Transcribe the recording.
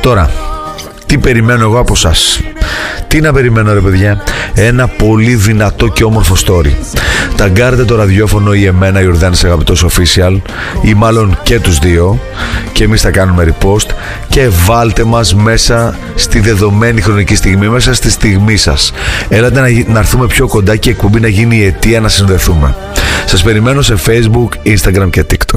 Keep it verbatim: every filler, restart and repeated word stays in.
Τώρα, τι περιμένω εγώ από σας? Τι να περιμένω ρε παιδιά? Ένα πολύ δυνατό και όμορφο story. Ταγκάρετε το ραδιόφωνο ή εμένα, Ιορδάνης Αγαπητός Official, ή μάλλον και τους δύο, και εμείς θα κάνουμε repost, και βάλτε μας μέσα στη δεδομένη χρονική στιγμή, μέσα στη στιγμή σας. Έλατε να, να έρθουμε πιο κοντά και η εκπομπή να γίνει η αιτία να συνδεθούμε. Σας περιμένω σε Facebook, Instagram και TikTok.